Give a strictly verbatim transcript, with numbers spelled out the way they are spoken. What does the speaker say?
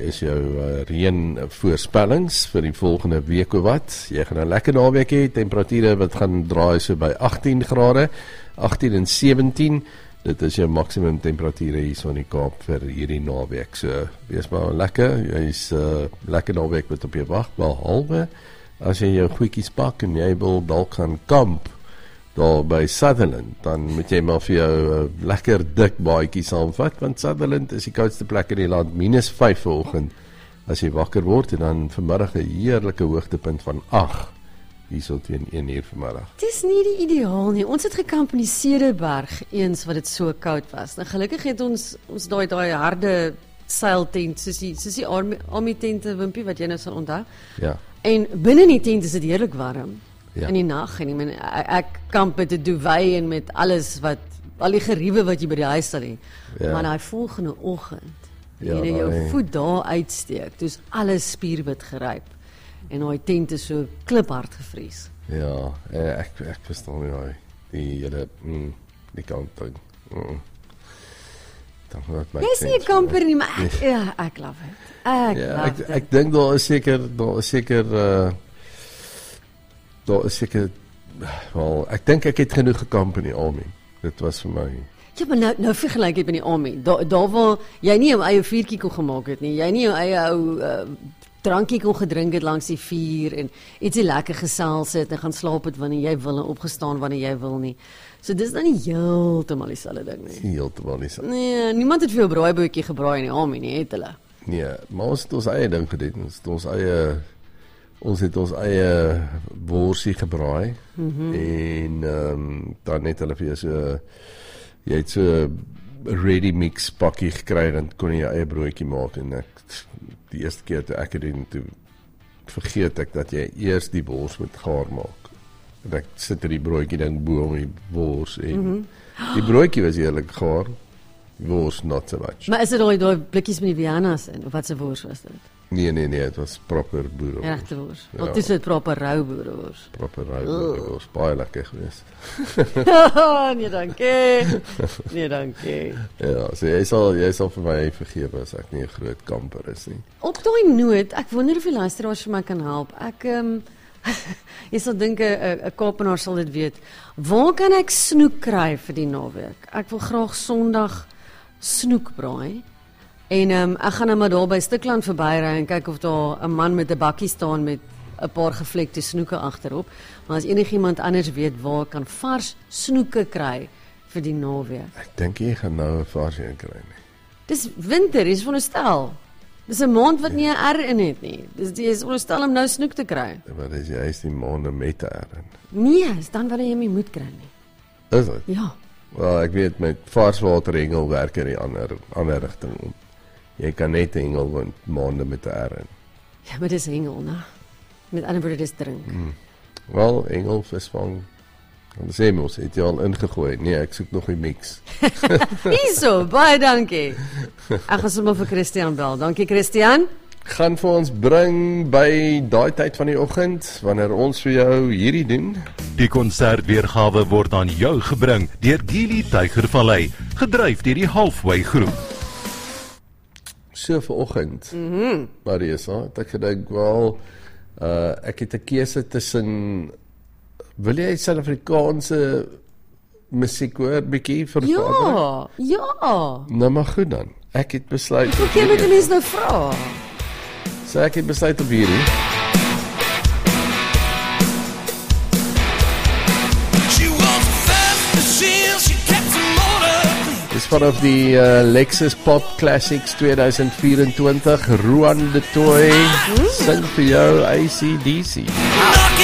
Is jou uh, reën voorspellings vir die volgende week of wat. Jy gaan 'n lekker naweek hê, temperature wat gaan draai so by agttien grade, agttien en sewentien. Dit is jou maksimum temperature hier so in die Kaap vir hierdie naweek. So wees maar lekker, jy's uh, lekker naweek wat op jou wag, behalwe as jy jou goedjies pak en jy wil dalk gaan kamp daar by Sutherland, dan moet jy maar vir jou uh, lekker dik baadjie saamvat, want Sutherland is die koudste plek in die land, minus vyf vanoggend as jy wakker word, en dan vanmiddag 'n heerlike hoogtepunt van agt, hier so teen een uur vanmiddag. Het is nie die ideaal nie. Ons het gekamp in die Cederberg eens wat dit so koud was. Nou gelukkig het ons ons daai daai harde seiltent, soos die soos die army, army tente, Wimpie, wat jy nou sal onthou. Ja. En binne in die tent is dit heerlik warm. Ja. In die nag, en ek meen ek, ek kamp met 'n duvet en met alles wat al die geriewe wat jy by die huis sal hê. Ja. Maar daai volgende oggend, Ja, jy jou daai- voet daar uitsteek, dis alles spierwit geryp. En daai tent is so kliphard gevries. Ja, eh, ek ek verstaan nie daai die hele mm, die kant ding. Mm. Dan wat my. Jy's nie 'n kamper nie, maar ek ja, ek love it. Ek Ja, love ek it. ek dink daar is seker daar is seker uh daar is seker wel, ek dink ek het genoeg gekamp in die army. Dit was vir my. Ja, maar nou nou vergelyk jy met die army. Daar daar waar jy nie jou eie vuurtjie kon gemaak het nie. Jy nie jou eie ou uh, drankie kon gedrink het langs die vuur en ietsie lekker gesels het en gaan slaap het wanneer jy wil en opgestaan wanneer jy wil nie. So dis dan nie heeltemal dieselfde ding nie. Heeltemal nie so. Nee, niemand het vir jou braaibroodjie gebraai in die army nie, het hulle. Nee, maar ons het ons eie ding gedoen. Ons het ons eie ons het ons eie worsie gebraai. Mm-hmm. En ehm um, dan net hulle vir jou so jy het so 'n ready mix pakkie gekry, dan kon jy jou eie broodjie maak, en ek die eerste keer toe ek het doen, toe vergeet ek dat jy eers die wors moet gaar maak. En ek sit die broodjie dan bo om die wors, en mm-hmm. die broodjie was eerlik gaar, die wors not so much. Maar is dit daai daai blikkies met die Vienna's in of wat se wors was dit? Nee, nee, nee, het was proper boerewors. Regte wors. Ja. Wat is dit proper rou boerewors? Proper rou boerewors, baie lekker geweest. nee, dankie. Nee, dankie. Ja, so jy sal jy sal vir my vergewe as ek nie 'n groot kamper is nie. Op daai noot, ek wonder of die luisteraars vir my kan help. Ek ehm um, jy sal dink 'n 'n Kaapenaar sal dit weet. Waar kan ek snoek kry vir die naweek? Ek wil graag Sondag snoek braai. En um, ek gaan nou maar daar by Stikland verbyry en kyk of daar 'n man met 'n bakkie staan met 'n paar gevlekte snoeke agterop. Maar as enigiemand anders weet waar kan vars snoeke kry vir die naweek. Ek dink jy gaan nou 'n vars een kry nie. Dis winter, is veronderstel. Dis 'n maand wat nie 'n R in het nie. Dis jy is veronderstel om nou snoek te kry. Wat is jy is die maande met 'n R in. Nee, is dan wanneer jy my moet kry nie. Is dit? Ja. Wel, ek weet met varswater hengel werk in die ander ander rigting om. Jy kan net hengel want maande met 'n R in. Ja, maar dis hengel, né? Met ander woorde dis drink. Hmm. Wel, hengel visvang. Dan sê mos, het jy al ingegooi? Nee, ek soek nog 'n mix. Hierso, baie dankie. Ek gaan sommer vir Christian bel. Dankie Christian. Gaan vir ons bring by daai tyd van die oggend wanneer ons vir jou hierdie doen. Die konsertweergawe word aan jou gebring deur Gili Tygervallei, gedryf deur die Halfway Groep. So vir oggend. Mhm. Mm Marisa, het ek gedink wel uh ek het 'n keuse tussen wil jy Suid-Afrikaanse musiek hoor bietjie vir Ja, ja. Nou maar goed dan. Ek het besluit. Hoe kan jy mens nou vra? So ek het besluit op hierdie. Dis vanaf die uh, Lexus Pop Classics tweeduisend vyf en twintig, Ruan de Toy, sing vir jou A C D C.